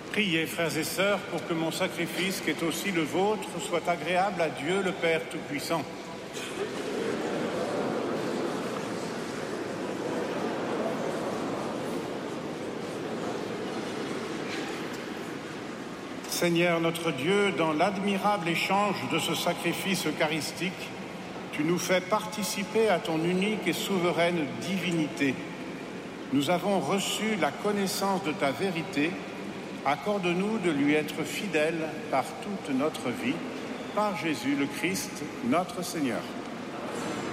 Priez, frères et sœurs, pour que mon sacrifice, qui est aussi le vôtre, soit agréable à Dieu le Père Tout-Puissant. Seigneur notre Dieu, dans l'admirable échange de ce sacrifice eucharistique, tu nous fais participer à ton unique et souveraine divinité. Nous avons reçu la connaissance de ta vérité. Accorde-nous de lui être fidèles par toute notre vie, par Jésus le Christ, notre Seigneur.